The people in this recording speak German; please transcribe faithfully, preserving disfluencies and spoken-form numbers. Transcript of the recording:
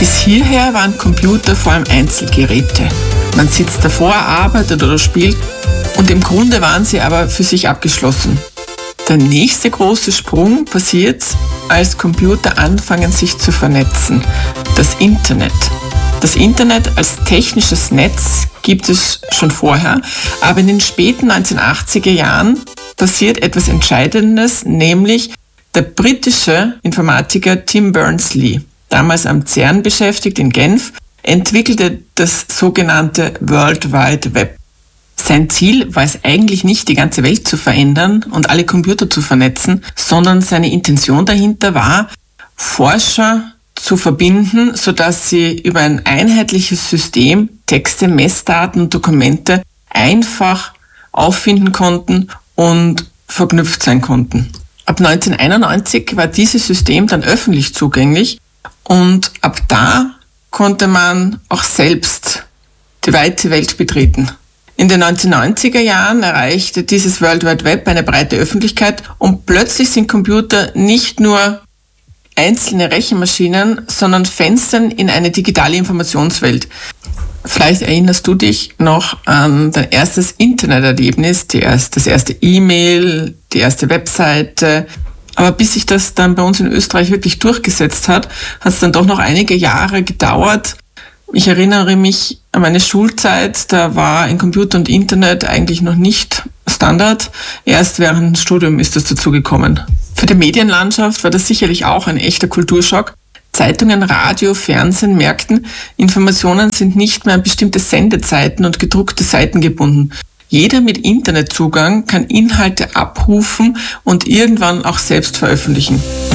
Bis hierher waren Computer vor allem Einzelgeräte. Man sitzt davor, arbeitet oder spielt und im Grunde waren sie aber für sich abgeschlossen. Der nächste große Sprung passiert, als Computer anfangen sich zu vernetzen. Das Internet. Das Internet als technisches Netz gibt es schon vorher, aber in den späten neunzehnhundertachtziger Jahren passiert etwas Entscheidendes, nämlich der britische Informatiker Tim Berners-Lee, damals am CERN beschäftigt in Genf, entwickelte das sogenannte World Wide Web. Sein Ziel war es eigentlich nicht, die ganze Welt zu verändern und alle Computer zu vernetzen, sondern seine Intention dahinter war, Forscher zu verbinden, sodass sie über ein einheitliches System Texte, Messdaten und Dokumente einfach auffinden konnten und verknüpft sein konnten. Ab neunzehnhunderteinundneunzig war dieses System dann öffentlich zugänglich und ab da konnte man auch selbst die weite Welt betreten. In den neunzehnhundertneunziger Jahren erreichte dieses World Wide Web eine breite Öffentlichkeit und plötzlich sind Computer nicht nur einzelne Rechenmaschinen, sondern Fenstern in eine digitale Informationswelt. Vielleicht erinnerst du dich noch an dein erstes Interneterlebnis, die erste, das erste E-Mail, die erste Webseite. Aber bis sich das dann bei uns in Österreich wirklich durchgesetzt hat, hat es dann doch noch einige Jahre gedauert. Ich erinnere mich an meine Schulzeit, da war ein Computer und Internet eigentlich noch nicht Standard. Erst während dem Studium ist das dazugekommen. Für die Medienlandschaft war das sicherlich auch ein echter Kulturschock. Zeitungen, Radio, Fernsehen merkten, Informationen sind nicht mehr an bestimmte Sendezeiten und gedruckte Seiten gebunden. Jeder mit Internetzugang kann Inhalte abrufen und irgendwann auch selbst veröffentlichen.